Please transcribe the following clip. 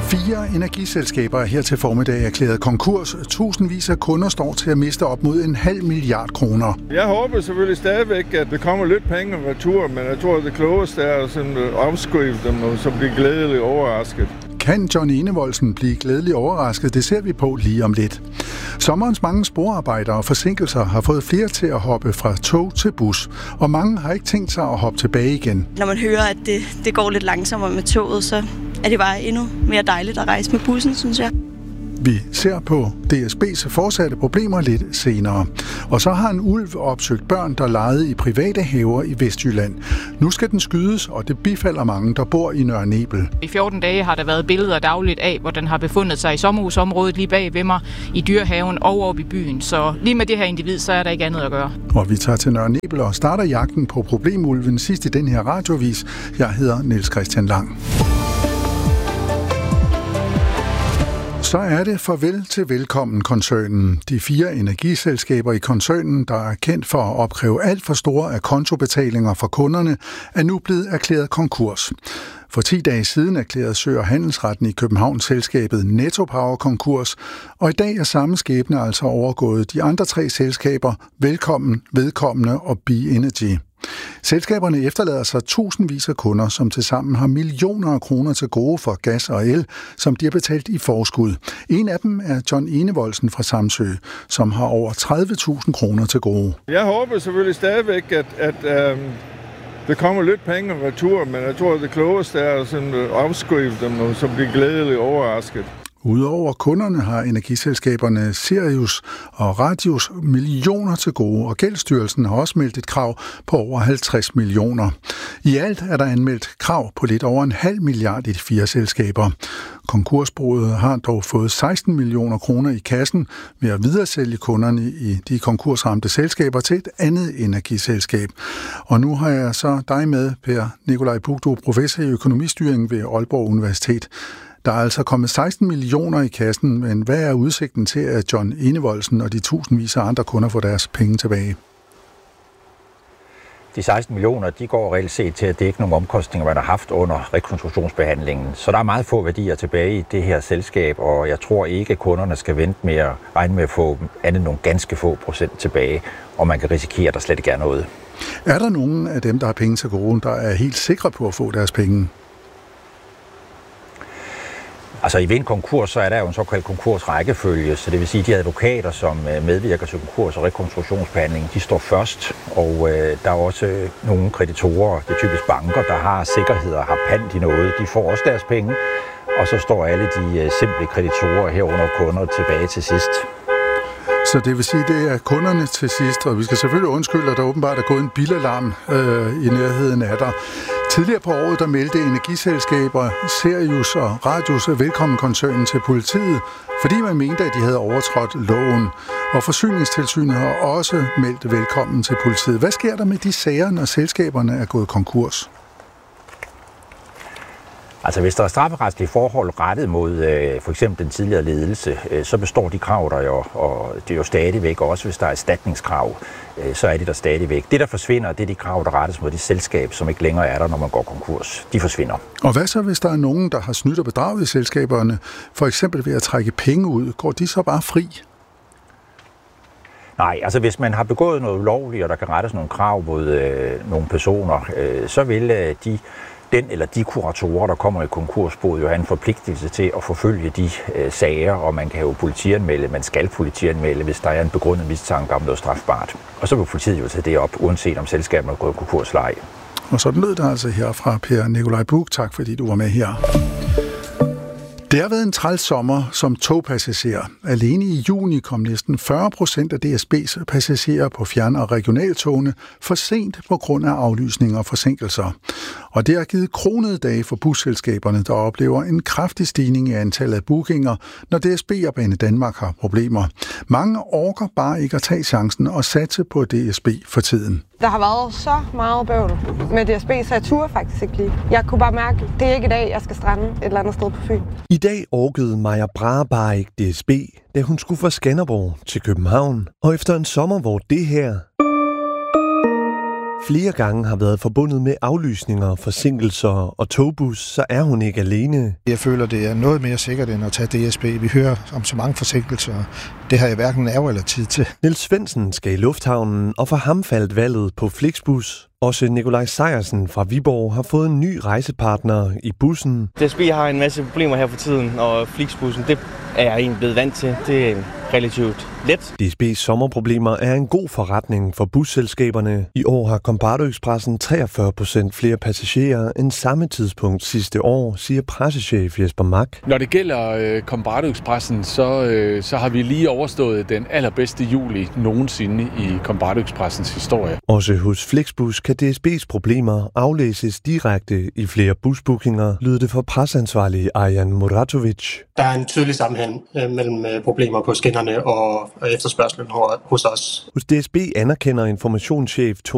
4 energiselskaber er her til formiddag erklæret konkurs. Tusindvis af kunder står til at miste op mod 0,5 milliard kroner. Jeg håber selvfølgelig stadigvæk, at der kommer lidt penge retur, men jeg tror, at det klogeste er at afskrive dem og så blive glædeligt overrasket. Kan John Enevoldsen blive glædeligt overrasket? Det ser vi på lige om lidt. Sommerens mange sporarbejdere og forsinkelser har fået flere til at hoppe fra tog til bus, og mange har ikke tænkt sig at hoppe tilbage igen. Når man hører, at det går lidt langsommere med toget, så er det bare endnu mere dejligt at rejse med bussen, synes jeg. Vi ser på DSB's fortsatte problemer lidt senere. Og så har en ulv opsøgt børn, der legede i private haver i Vestjylland. Nu skal den skydes, og det bifalder mange, der bor i Nørre Nebel. I 14 dage har der været billeder dagligt af, hvor den har befundet sig i sommerhusområdet lige bag ved mig, i dyrehaven og oppe i byen. Så lige med det her individ, så er der ikke andet at gøre. Og vi tager til Nørre Nebel og starter jagten på problemulven sidst i den her radiovis. Jeg hedder Niels Christian Lang. Så er det farvel til Velkommen-koncernen. De 4 energiselskaber i koncernen, der er kendt for at opkræve alt for store af kontobetalinger fra kunderne, er nu blevet erklæret konkurs. For 10 dage siden erklærede Sø- og Handelsretten i København selskabet Netto Power konkurs, og i dag er samme skæbne altså overgået de andre 3 selskaber Velkommen, Vedkommende og Be Energy. Selskaberne efterlader sig tusindvis af kunder, som tilsammen har millioner af kroner til gode for gas og el, som de har betalt i forskud. En af dem er John Enevoldsen fra Samsø, som har over 30.000 kroner til gode. Jeg håber selvfølgelig stadigvæk, at der kommer lidt penge retur, men jeg tror, at det klogeste er at afskrive dem og så blive glædeligt overrasket. Udover kunderne har energiselskaberne Sirius og Radius millioner til gode, og Gældsstyrelsen har også meldt et krav på over 50 millioner. I alt er der anmeldt krav på lidt over 0,5 milliard i de 4 selskaber. Konkursboet har dog fået 16 millioner kroner i kassen ved at videresælge kunderne i de konkursramte selskaber til et andet energiselskab. Og nu har jeg så dig med, Per Nikolaj Puk, du er professor i økonomistyring ved Aalborg Universitet. Der er altså kommet 16 millioner i kassen, men hvad er udsigten til, at John Enevoldsen og de tusindvis af andre kunder får deres penge tilbage? De 16 millioner, de går reelt set til at dække nogle omkostninger, man har haft under rekonstruktionsbehandlingen. Så der er meget få værdier tilbage i det her selskab, og jeg tror ikke, at kunderne skal vente med at regne med at få andet nogle ganske få procent tilbage, og man kan risikere, at der slet ikke er noget. Er der nogen af dem, der har penge til gode, der er helt sikre på at få deres penge? Altså i en konkurs, så er der jo en såkaldt konkursrækkefølge, så det vil sige, at de advokater, som medvirker til konkurs- og rekonstruktionsbehandling, de står først, og der er også nogle kreditorer, det er typisk banker, der har sikkerheder og har pant i noget, de får også deres penge, og så står alle de simple kreditorer herunder kunder tilbage til sidst. Så det vil sige, at det er kunderne til sidst, og vi skal selvfølgelig undskylde, at der åbenbart er gået en bilalarm i nærheden af dig. Tidligere på året, der meldte energiselskaber Sirius og Radius Velkommen-koncernen til politiet, fordi man mente, at de havde overtrådt loven. Og Forsyningstilsynet har også meldt velkommen til politiet. Hvad sker der med de sager, når selskaberne er gået konkurs? Altså hvis der er strafferetslige forhold rettet mod for eksempel den tidligere ledelse, så består de krav der jo, og det er jo stadigvæk, også hvis der er erstatningskrav, så er det der stadigvæk. Det der forsvinder, det er de krav, der rettes mod det selskab, som ikke længere er der, når man går konkurs. De forsvinder. Og hvad så, hvis der er nogen, der har snydt og bedraget i selskaberne, for eksempel ved at trække penge ud? Går de så bare fri? Nej, altså hvis man har begået noget ulovligt, og der kan rettes nogle krav mod nogle personer, så vil den eller de kuratorer, der kommer i konkursboet, jo have en forpligtelse til at forfølge de sager, og man kan jo politianmelde, man skal politianmelde, hvis der er en begrundet mistanke om noget strafbart. Og så vil politiet jo tage det op, uanset om selskabet er gået konkurs eller ej. Og sådan lød det altså her fra Per Nikolaj Puk. Tak fordi du var med her. Det har været en træls sommer som togpassager. Alene i juni kom næsten 40% af DSB's passagerer på fjern- og regionaltogene for sent på grund af aflysninger og forsinkelser. Og det har givet kronede dage for busselskaberne, der oplever en kraftig stigning i antallet af bookinger, når DSB og Banedanmark har problemer. Mange orker bare ikke at tage chancen og satse på DSB for tiden. Der har været så meget bøvl med DSB, så jeg turde faktisk ikke lige. Jeg kunne bare mærke, at det er ikke i dag, jeg skal strande et eller andet sted på Fyn. I dag orkede Maja Brahe bare ikke DSB, da hun skulle fra Skanderborg til København. Og efter en sommer, hvor det her flere gange har været forbundet med aflysninger, forsinkelser og togbus, så er hun ikke alene. Jeg føler, det er noget mere sikkert end at tage DSB. Vi hører om så mange forsinkelser. Det har jeg hverken nerve eller tid til. Niels Svendsen skal i lufthavnen, og for ham faldt valget på Flixbus. Også Nikolaj Sejersen fra Viborg har fået en ny rejsepartner i bussen. DSB har en masse problemer her for tiden, og Flixbussen, det er jeg egentlig blevet vant til. Det er relativt let. DSB's sommerproblemer er en god forretning for busselskaberne. I år har Combardo-Expressen 43% flere passagerer end samme tidspunkt sidste år, siger pressechef Jesper Mak. Når det gælder Combardo-Expressen, så har vi lige overstået den allerbedste juli nogensinde i Combardo-Expressens historie. Også hos Flixbus kan DSB's problemer aflæses direkte i flere busbookinger, lyder det for presseansvarlig Arjan Muratovic. Der er en tydelig sammenhæng mellem problemer på skinnerne og efterspørgselen hos os. Hos DSB anerkender informationschef